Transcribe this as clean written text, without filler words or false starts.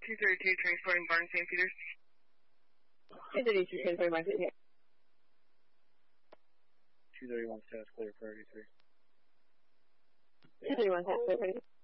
232 transporting Barn St. Peters. 232 transporting Barn St. Peters. 231 status clear, priority 3. 231 status clear, priority 3.